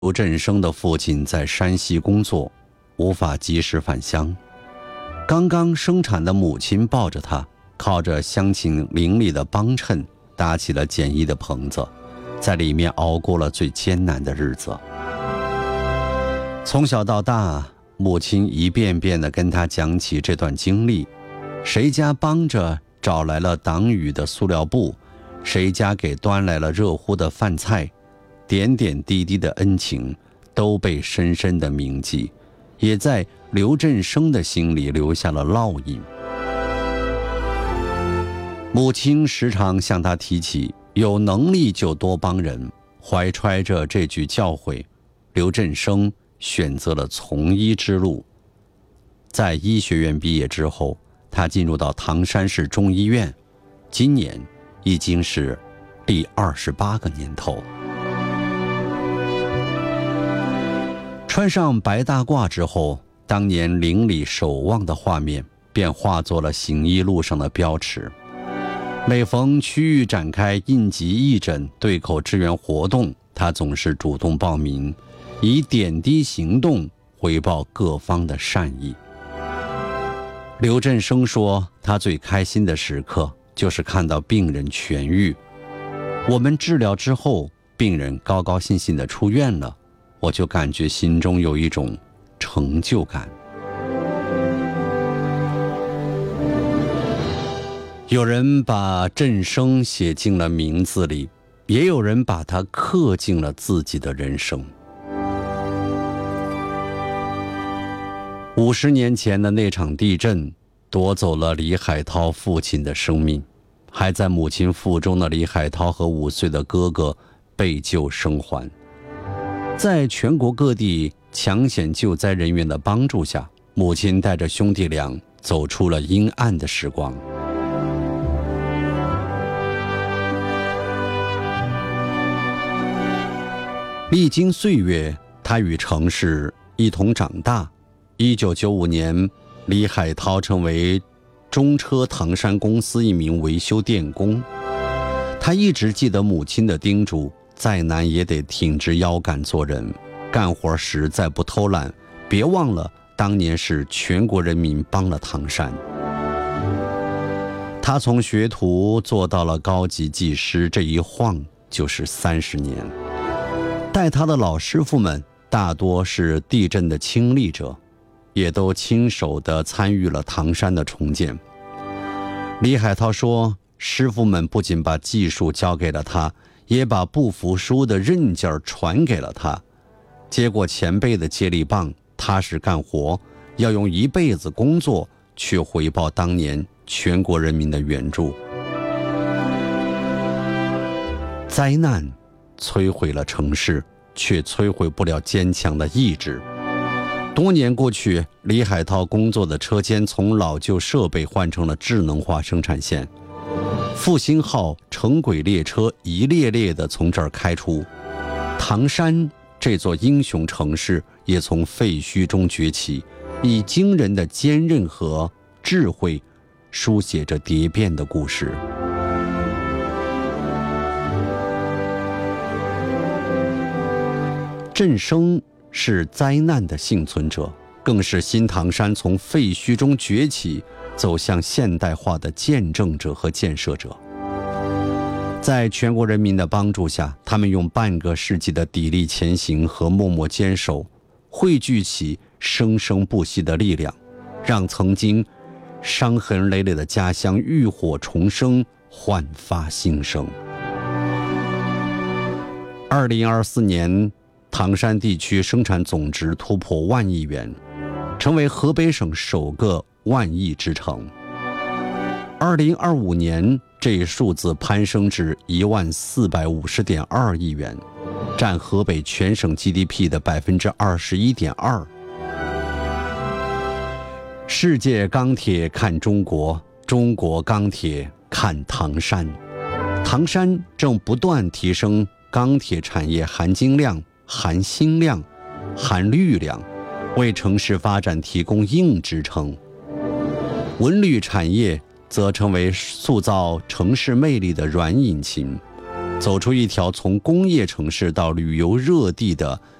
刘振声的父亲在山西工作，无法及时返乡。刚刚生产的母亲抱着他，靠着乡亲邻里的帮衬，搭起了简易的棚子，在里面熬过了最艰难的日子。从小到大，母亲一遍遍地跟他讲起这段经历，谁家帮着找来了挡雨的塑料布，谁家给端来了热乎的饭菜，点点滴滴的恩情都被深深地铭记，也在刘振声的心里留下了烙印。母亲时常向他提起有能力就多帮人，怀揣着这句教诲，刘振声选择了从医之路。在医学院毕业之后，他进入到唐山市中医院，今年已经是第28个年头。穿上白大褂之后，当年邻里守望的画面便化作了行医路上的标尺。每逢区域展开应急义诊对口支援活动，他总是主动报名，以点滴行动回报各方的善意。刘振声说，他最开心的时刻就是看到病人痊愈。我们治疗之后，病人高高兴兴地出院了，我就感觉心中有一种成就感。有人把振声写进了名字里，也有人把它刻进了自己的人生。50年前的那场地震夺走了李海涛父亲的生命，还在母亲腹中的李海涛和5岁的哥哥被救生还。在全国各地抢险救灾人员的帮助下，母亲带着兄弟俩走出了阴暗的时光。历经岁月，他与城市一同长大。1995年，李海涛成为中车唐山公司一名维修电工。他一直记得母亲的叮嘱，再难也得挺直腰杆做人，干活时再不偷懒，别忘了当年是全国人民帮了唐山。他从学徒做到了高级技师，这一晃就是30年。带他的老师傅们大多是地震的亲历者，也都亲手地参与了唐山的重建。李海涛说，师傅们不仅把技术交给了他，也把不服输的韧劲儿传给了他。接过前辈的接力棒，踏实干活，要用一辈子工作去回报当年全国人民的援助。灾难摧毁了城市，却摧毁不了坚强的意志。多年过去，李海涛工作的车间从老旧设备换成了智能化生产线，复兴号城轨列车一列列地从这儿开出。唐山这座英雄城市也从废墟中崛起，以惊人的坚韧和智慧书写着蝶变的故事。振声是灾难的幸存者，更是新唐山从废墟中崛起走向现代化的见证者和建设者。在全国人民的帮助下，他们用半个世纪的砥砺前行和默默坚守，汇聚起生生不息的力量，让曾经伤痕累累的家乡浴火重生，焕发新生。2024年，唐山地区生产总值突破1万亿元，成为河北省首个1万亿之城。2025年，这一数字攀升至11450.2亿元，占河北全省 GDP 的21.2%。世界钢铁看中国，中国钢铁看唐山。唐山正不断提升钢铁产业含金量、含锌量、含氯量，为城市发展提供硬支撑。文旅产业则成为塑造城市魅力的软引擎，走出一条从工业城市到旅游热地的